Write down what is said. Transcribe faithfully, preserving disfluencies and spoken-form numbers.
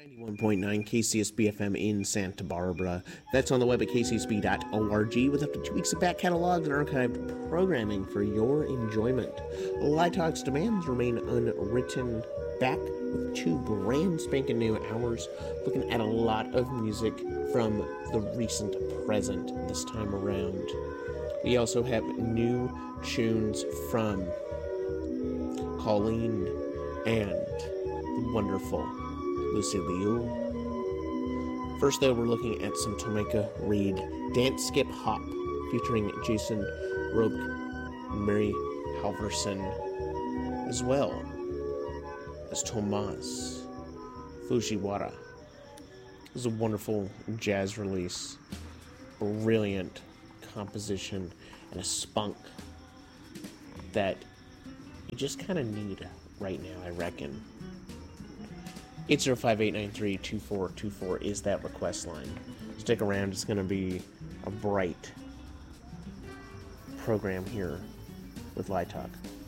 ninety-one point nine K C S B F M in Santa Barbara. That's on the web at k c s b dot org with up to two weeks of back catalogs and archived programming for your enjoyment. Light Talk's demands remain unwritten, back with two brand spanking new hours, looking at a lot of music from the recent present this time around. We also have new tunes from Colleen and the wonderful Lucy Liu. First, though, we're looking at some Tomeka Reed Dance Skip Hop featuring Jason Robe, Mary Halverson, as well as Tomas Fujiwara. It was a wonderful jazz release, brilliant composition, and a spunk that you just kind of need right now, I reckon. eight zero five, eight nine three, two four two four is that request line. Stick around, it's going to be a bright program here with Light Talk.